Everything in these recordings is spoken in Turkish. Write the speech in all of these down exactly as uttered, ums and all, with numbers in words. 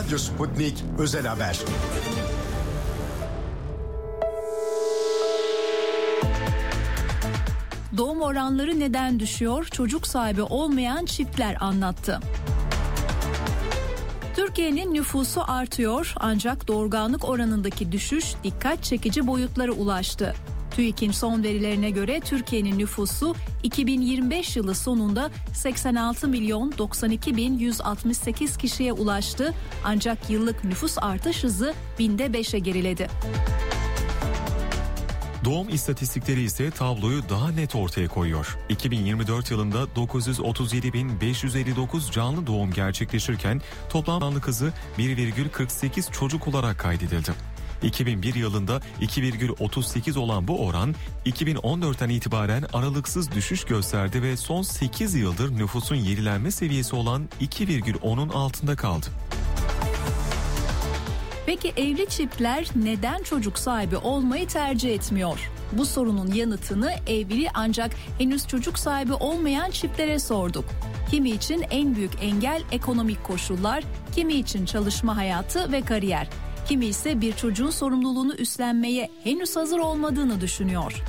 Radyo Sputnik Özel Haber. Doğum oranları neden düşüyor? Çocuk sahibi olmayan çiftler anlattı. Türkiye'nin nüfusu artıyor ancak doğurganlık oranındaki düşüş dikkat çekici boyutlara ulaştı. TÜİK'in son verilerine göre Türkiye'nin nüfusu iki bin yirmi beş yılı sonunda seksen altı milyon doksan iki bin yüz altmış sekiz kişiye ulaştı ancak yıllık nüfus artış hızı binde beşe geriledi. Doğum istatistikleri ise tabloyu daha net ortaya koyuyor. iki bin yirmi dört yılında dokuz yüz otuz yedi bin beş yüz elli dokuz canlı doğum gerçekleşirken toplam doğumluk hızı bir virgül kırk sekiz çocuk olarak kaydedildi. iki bin bir yılında iki virgül otuz sekiz olan bu oran iki bin on dörtten itibaren aralıksız düşüş gösterdi ve son sekiz yıldır nüfusun yenilenme seviyesi olan iki virgül onun altında kaldı. Peki evli çiftler neden çocuk sahibi olmayı tercih etmiyor? Bu sorunun yanıtını evli ancak henüz çocuk sahibi olmayan çiftlere sorduk. Kimi için en büyük engel ekonomik koşullar, kimi için çalışma hayatı ve kariyer. Kimi ise bir çocuğun sorumluluğunu üstlenmeye henüz hazır olmadığını düşünüyor.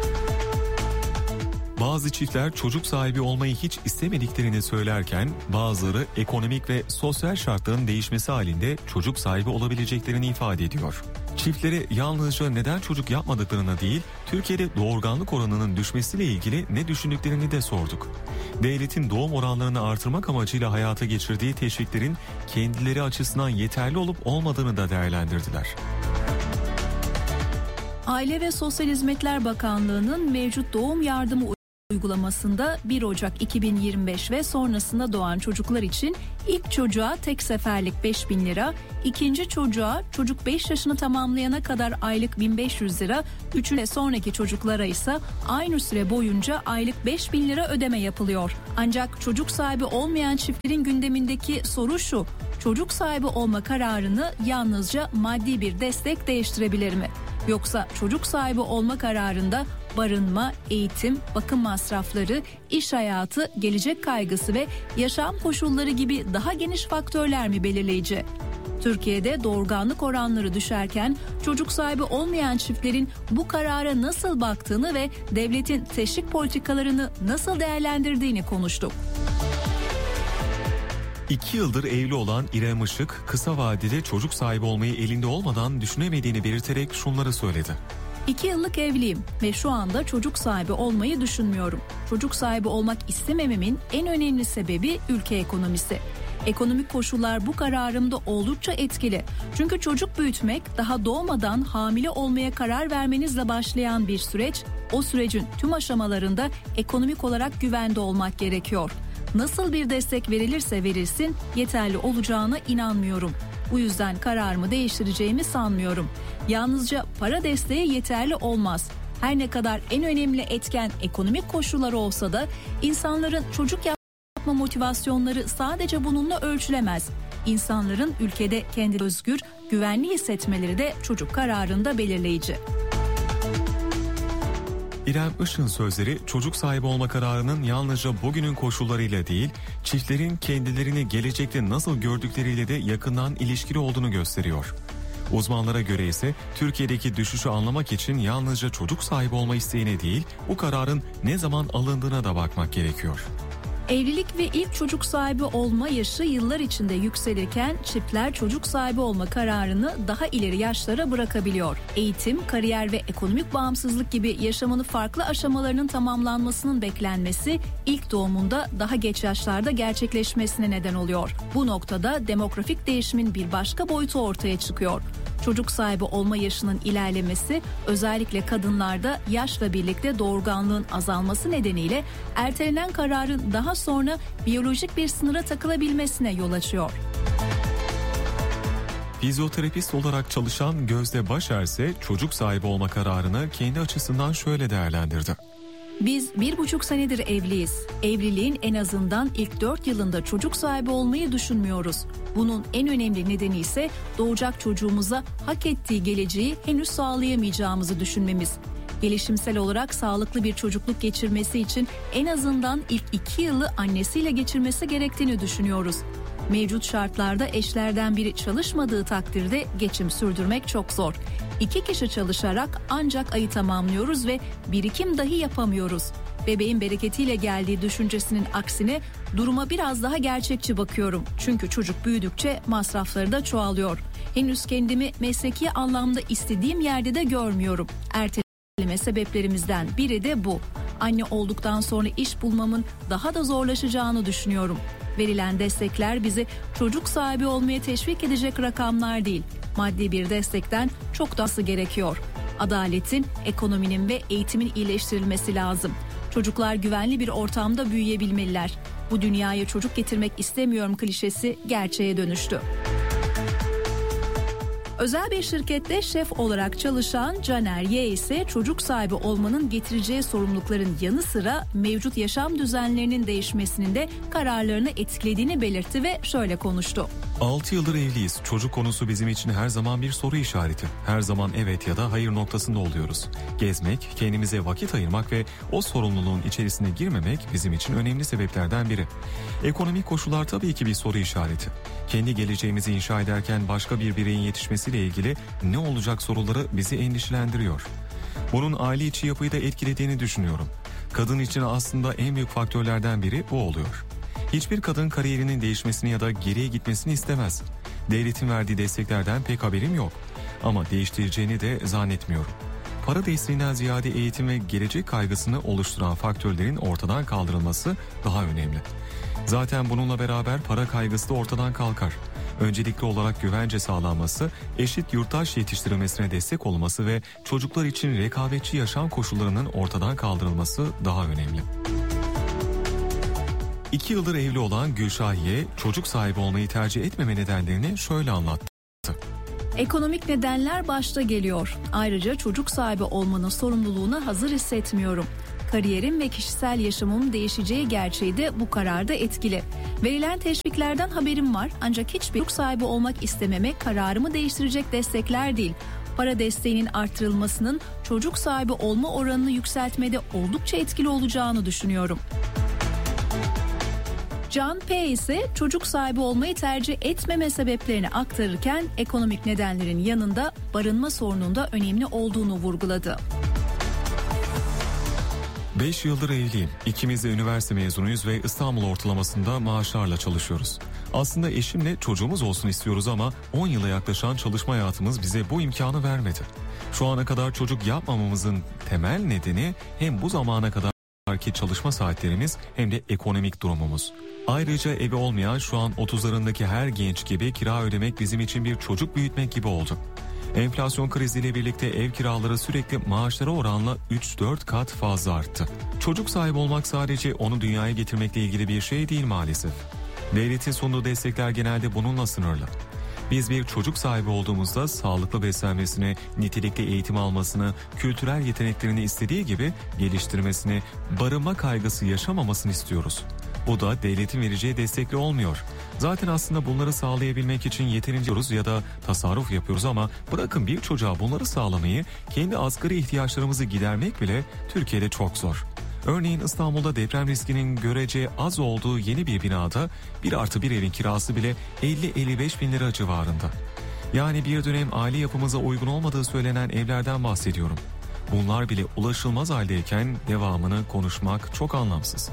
Bazı çiftler çocuk sahibi olmayı hiç istemediklerini söylerken bazıları ekonomik ve sosyal şartların değişmesi halinde çocuk sahibi olabileceklerini ifade ediyor. Çiftlere yalnızca neden çocuk yapmadıklarına değil, Türkiye'de doğurganlık oranının düşmesiyle ilgili ne düşündüklerini de sorduk. Devletin doğum oranlarını artırmak amacıyla hayata geçirdiği teşviklerin kendileri açısından yeterli olup olmadığını da değerlendirdiler. Aile ve Sosyal Hizmetler Bakanlığı'nın mevcut doğum yardımı uygulamasında bir Ocak iki bin yirmi beş ve sonrasında doğan çocuklar için ilk çocuğa tek seferlik beş bin lira, ikinci çocuğa çocuk beş yaşını tamamlayana kadar aylık bin beş yüz lira, üçüncü ve sonraki çocuklara ise aynı süre boyunca aylık beş bin lira ödeme yapılıyor. Ancak çocuk sahibi olmayan çiftlerin gündemindeki soru şu: çocuk sahibi olma kararını yalnızca maddi bir destek değiştirebilir mi? Yoksa çocuk sahibi olma kararında barınma, eğitim, bakım masrafları, iş hayatı, gelecek kaygısı ve yaşam koşulları gibi daha geniş faktörler mi belirleyici? Türkiye'de doğurganlık oranları düşerken çocuk sahibi olmayan çiftlerin bu karara nasıl baktığını ve devletin teşvik politikalarını nasıl değerlendirdiğini konuştuk. İki yıldır evli olan İrem Işık, kısa vadede çocuk sahibi olmayı elinde olmadan düşünemediğini belirterek şunları söyledi. İki yıllık evliyim ve şu anda çocuk sahibi olmayı düşünmüyorum. Çocuk sahibi olmak istemememin en önemli sebebi ülke ekonomisi. Ekonomik koşullar bu kararımda oldukça etkili. Çünkü çocuk büyütmek daha doğmadan hamile olmaya karar vermenizle başlayan bir süreç. O sürecin tüm aşamalarında ekonomik olarak güvende olmak gerekiyor. Nasıl bir destek verilirse verilsin yeterli olacağına inanmıyorum. Bu yüzden kararımı değiştireceğimi sanmıyorum. Yalnızca para desteği yeterli olmaz. Her ne kadar en önemli etken ekonomik koşullar olsa da insanların çocuk yapma motivasyonları sadece bununla ölçülemez. İnsanların ülkede kendini özgür, güvenli hissetmeleri de çocuk kararında belirleyici. İrem Işık'ın sözleri çocuk sahibi olma kararının yalnızca bugünün koşullarıyla değil, çiftlerin kendilerini gelecekte nasıl gördükleriyle de yakından ilişkili olduğunu gösteriyor. Uzmanlara göre ise Türkiye'deki düşüşü anlamak için yalnızca çocuk sahibi olma isteğine değil, bu kararın ne zaman alındığına da bakmak gerekiyor. Evlilik ve ilk çocuk sahibi olma yaşı yıllar içinde yükselirken çiftler çocuk sahibi olma kararını daha ileri yaşlara bırakabiliyor. Eğitim, kariyer ve ekonomik bağımsızlık gibi yaşamının farklı aşamalarının tamamlanmasının beklenmesi ilk doğumunda daha geç yaşlarda gerçekleşmesine neden oluyor. Bu noktada demografik değişimin bir başka boyutu ortaya çıkıyor. Çocuk sahibi olma yaşının ilerlemesi özellikle kadınlarda yaşla birlikte doğurganlığın azalması nedeniyle ertelenen kararın daha sonra biyolojik bir sınıra takılabilmesine yol açıyor. Fizyoterapist olarak çalışan Gözde Başer ise çocuk sahibi olma kararını kendi açısından şöyle değerlendirdi. Biz bir buçuk senedir evliyiz. Evliliğin en azından ilk dört yılında çocuk sahibi olmayı düşünmüyoruz. Bunun en önemli nedeni ise doğacak çocuğumuza hak ettiği geleceği henüz sağlayamayacağımızı düşünmemiz. Gelişimsel olarak sağlıklı bir çocukluk geçirmesi için en azından ilk iki yılı annesiyle geçirmesi gerektiğini düşünüyoruz. Mevcut şartlarda eşlerden biri çalışmadığı takdirde geçim sürdürmek çok zor. İki kişi çalışarak ancak ayı tamamlıyoruz ve birikim dahi yapamıyoruz. Bebeğin bereketiyle geldiği düşüncesinin aksine duruma biraz daha gerçekçi bakıyorum. Çünkü çocuk büyüdükçe masrafları da çoğalıyor. Henüz kendimi mesleki anlamda istediğim yerde de görmüyorum. Erteleme sebeplerimizden biri de bu. Anne olduktan sonra iş bulmamın daha da zorlaşacağını düşünüyorum. Verilen destekler bizi çocuk sahibi olmaya teşvik edecek rakamlar değil. Maddi bir destekten çok dahası gerekiyor. Adaletin, ekonominin ve eğitimin iyileştirilmesi lazım. Çocuklar güvenli bir ortamda büyüyebilmeliler. Bu dünyaya çocuk getirmek istemiyorum klişesi gerçeğe dönüştü. Özel bir şirkette şef olarak çalışan Caner Y ise çocuk sahibi olmanın getireceği sorumlulukların yanı sıra mevcut yaşam düzenlerinin değişmesinin de kararlarını etkilediğini belirtti ve şöyle konuştu. altı yıldır evliyiz. Çocuk konusu bizim için her zaman bir soru işareti. Her zaman evet ya da hayır noktasında oluyoruz. Gezmek, kendimize vakit ayırmak ve o sorumluluğun içerisine girmemek bizim için önemli sebeplerden biri. Ekonomik koşullar tabii ki bir soru işareti. Kendi geleceğimizi inşa ederken başka bir bireyin yetişmesiyle ilgili ne olacak soruları bizi endişelendiriyor. Bunun aile içi yapıyı da etkilediğini düşünüyorum. Kadın için aslında en büyük faktörlerden biri bu oluyor. Hiçbir kadın kariyerinin değişmesini ya da geriye gitmesini istemez. Devletin verdiği desteklerden pek haberim yok. Ama değiştireceğini de zannetmiyorum. Para desteğinden ziyade eğitim ve gelecek kaygısını oluşturan faktörlerin ortadan kaldırılması daha önemli. Zaten bununla beraber para kaygısı da ortadan kalkar. Öncelikli olarak güvence sağlanması, eşit yurttaş yetiştirilmesine destek olması ve çocuklar için rekabetçi yaşam koşullarının ortadan kaldırılması daha önemli. İki yıldır evli olan Gülşahiye, çocuk sahibi olmayı tercih etmeme nedenlerini şöyle anlattı. Ekonomik nedenler başta geliyor. Ayrıca çocuk sahibi olmanın sorumluluğuna hazır hissetmiyorum. Kariyerim ve kişisel yaşamım değişeceği gerçeği de bu kararda etkili. Verilen teşviklerden haberim var ancak hiçbir çocuk sahibi olmak istememe kararımı değiştirecek destekler değil. Para desteğinin artırılmasının çocuk sahibi olma oranını yükseltmede oldukça etkili olacağını düşünüyorum. Can P ise çocuk sahibi olmayı tercih etmeme sebeplerini aktarırken ekonomik nedenlerin yanında barınma sorunun da önemli olduğunu vurguladı. beş yıldır evliyim. İkimiz de üniversite mezunuyuz ve İstanbul ortalamasında maaşlarla çalışıyoruz. Aslında eşimle çocuğumuz olsun istiyoruz ama on yıla yaklaşan çalışma hayatımız bize bu imkanı vermedi. Şu ana kadar çocuk yapmamamızın temel nedeni hem bu zamana kadar ki çalışma saatlerimiz hem de ekonomik durumumuz. Ayrıca evi olmayan şu an otuzlarındaki her genç gibi kira ödemek bizim için bir çocuk büyütmek gibi oldu. Enflasyon kriziyle birlikte ev kiraları sürekli maaşlara oranla üç dört kat fazla arttı. Çocuk sahibi olmak sadece onu dünyaya getirmekle ilgili bir şey değil maalesef. Devletin sunduğu destekler genelde bununla sınırlı. Biz bir çocuk sahibi olduğumuzda sağlıklı beslenmesini, nitelikli eğitim almasını, kültürel yeteneklerini istediği gibi geliştirmesini, barınma kaygısı yaşamamasını istiyoruz. Bu da devletin vereceği destekle olmuyor. Zaten aslında bunları sağlayabilmek için yeterince yapıyoruz ya da tasarruf yapıyoruz ama bırakın bir çocuğa bunları sağlamayı, kendi asgari ihtiyaçlarımızı gidermek bile Türkiye'de çok zor. Örneğin İstanbul'da deprem riskinin görece az olduğu yeni bir binada bir artı bir evin kirası bile elli elli beş bin lira civarında. Yani bir dönem aile yapımıza uygun olmadığı söylenen evlerden bahsediyorum. Bunlar bile ulaşılmaz haldeyken devamını konuşmak çok anlamsız.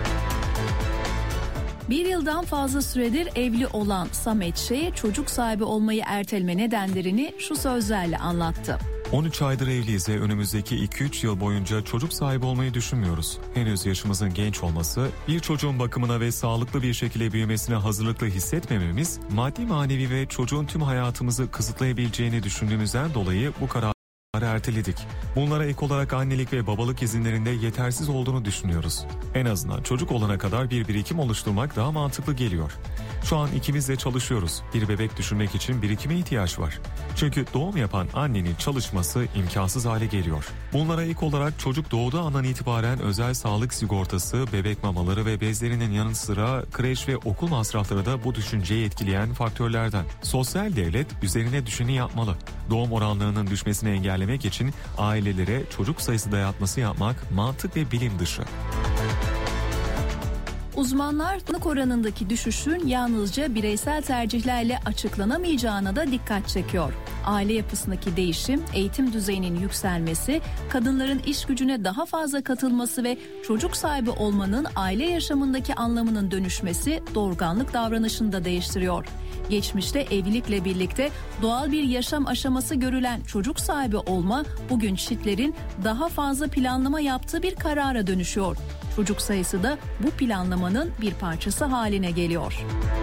Bir yıldan fazla süredir evli olan Samet Şe, çocuk sahibi olmayı erteleme nedenlerini şu sözlerle anlattı. on üç aydır evliyiz ve önümüzdeki iki üç yıl boyunca çocuk sahibi olmayı düşünmüyoruz. Henüz yaşımızın genç olması, bir çocuğun bakımına ve sağlıklı bir şekilde büyümesine hazırlıklı hissetmememiz, maddi manevi ve çocuğun tüm hayatımızı kısıtlayabileceğini düşündüğümüzden dolayı bu kararı erteledik. Bunlara ek olarak annelik ve babalık izinlerinde yetersiz olduğunu düşünüyoruz. En azından çocuk olana kadar bir birikim oluşturmak daha mantıklı geliyor. Şu an ikimiz de çalışıyoruz. Bir bebek düşünmek için birikime ihtiyaç var. Çünkü doğum yapan annenin çalışması imkansız hale geliyor. Bunlara ek olarak çocuk doğduğu andan itibaren özel sağlık sigortası, bebek mamaları ve bezlerinin yanı sıra kreş ve okul masrafları da bu düşünceyi etkileyen faktörlerden. Sosyal devlet üzerine düşeni yapmalı. Doğum oranlarının düşmesini engellemek için ailelere çocuk sayısı dayatması yapmak mantık ve bilim dışı. Uzmanlar doğurganlık oranındaki düşüşün yalnızca bireysel tercihlerle açıklanamayacağına da dikkat çekiyor. Aile yapısındaki değişim, eğitim düzeyinin yükselmesi, kadınların iş gücüne daha fazla katılması ve çocuk sahibi olmanın aile yaşamındaki anlamının dönüşmesi doğurganlık davranışını da değiştiriyor. Geçmişte evlilikle birlikte doğal bir yaşam aşaması görülen çocuk sahibi olma bugün çiftlerin daha fazla planlama yaptığı bir karara dönüşüyor. Çocuk sayısı da bu planlamanın bir parçası haline geliyor.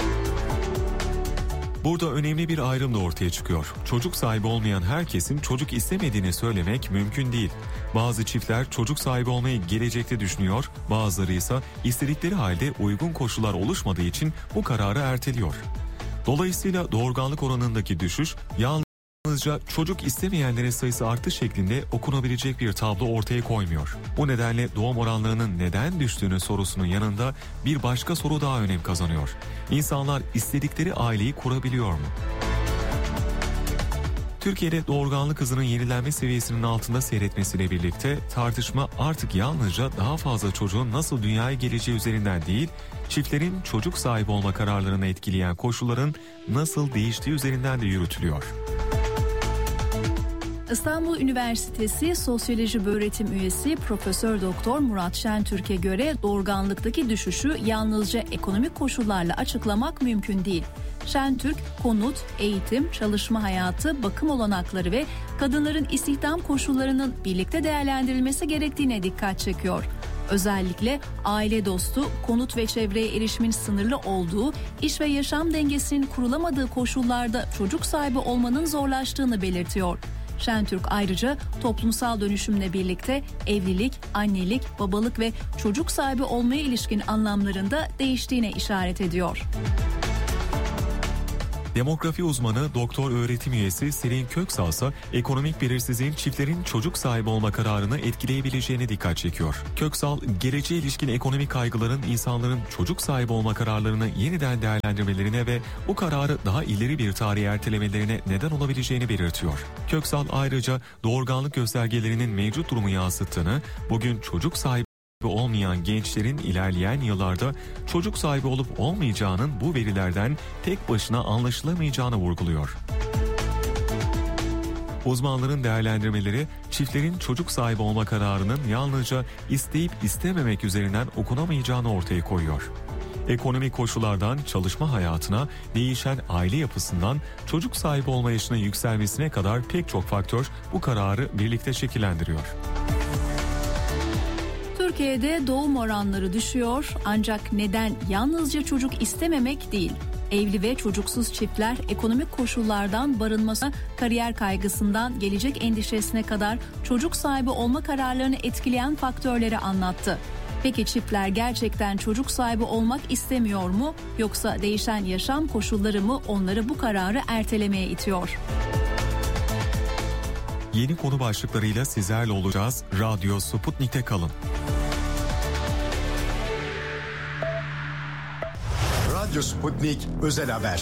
Burada önemli bir ayrım da ortaya çıkıyor. Çocuk sahibi olmayan herkesin çocuk istemediğini söylemek mümkün değil. Bazı çiftler çocuk sahibi olmayı gelecekte düşünüyor, bazıları ise istedikleri halde uygun koşullar oluşmadığı için bu kararı erteliyor. Dolayısıyla doğurganlık oranındaki düşüş yalnızca çocuk istemeyenlerin sayısı arttı şeklinde okunabilecek bir tablo ortaya koymuyor. Bu nedenle doğum oranlarının neden düştüğünü sorusunun yanında bir başka soru daha önem kazanıyor. İnsanlar istedikleri aileyi kurabiliyor mu? Türkiye'de doğurganlık hızının yenilenme seviyesinin altında seyretmesiyle birlikte tartışma artık yalnızca daha fazla çocuğun nasıl dünyaya geleceği üzerinden değil, çiftlerin çocuk sahibi olma kararlarını etkileyen koşulların nasıl değiştiği üzerinden de yürütülüyor. İstanbul Üniversitesi Sosyoloji Öğretim Üyesi Profesör Doktor Murat Şentürk'e göre doğurganlıktaki düşüşü yalnızca ekonomik koşullarla açıklamak mümkün değil. Şentürk, konut, eğitim, çalışma hayatı, bakım olanakları ve kadınların istihdam koşullarının birlikte değerlendirilmesi gerektiğine dikkat çekiyor. Özellikle aile dostu, konut ve çevreye erişimin sınırlı olduğu, iş ve yaşam dengesinin kurulamadığı koşullarda çocuk sahibi olmanın zorlaştığını belirtiyor. Şentürk ayrıca toplumsal dönüşümle birlikte evlilik, annelik, babalık ve çocuk sahibi olmaya ilişkin anlamlarında değiştiğine işaret ediyor. Demografi uzmanı doktor öğretim üyesi Selin Köksal ise ekonomik belirsizliğin çiftlerin çocuk sahibi olma kararını etkileyebileceğine dikkat çekiyor. Köksal, geleceğe ilişkin ekonomik kaygıların insanların çocuk sahibi olma kararlarını yeniden değerlendirmelerine ve bu kararı daha ileri bir tarihe ertelemelerine neden olabileceğini belirtiyor. Köksal ayrıca doğurganlık göstergelerinin mevcut durumu yansıttığını, bugün çocuk sahibi olmayan gençlerin ilerleyen yıllarda çocuk sahibi olup olmayacağının bu verilerden tek başına anlaşılamayacağını vurguluyor. Uzmanların değerlendirmeleri çiftlerin çocuk sahibi olma kararının yalnızca isteyip istememek üzerinden okunamayacağını ortaya koyuyor. Ekonomik koşullardan çalışma hayatına, değişen aile yapısından çocuk sahibi olma yaşının yükselmesine kadar pek çok faktör bu kararı birlikte şekillendiriyor. Türkiye'de doğum oranları düşüyor ancak neden yalnızca çocuk istememek değil. Evli ve çocuksuz çiftler ekonomik koşullardan barınmasına, kariyer kaygısından gelecek endişesine kadar çocuk sahibi olma kararlarını etkileyen faktörleri anlattı. Peki çiftler gerçekten çocuk sahibi olmak istemiyor mu, yoksa değişen yaşam koşulları mı onları bu kararı ertelemeye itiyor? Yeni konu başlıklarıyla sizlerle olacağız. Radyo Sputnik'te kalın. Radyo Sputnik Özel Haber.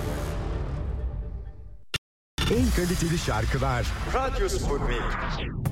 En kaliteli şarkılar Radyo Sputnik.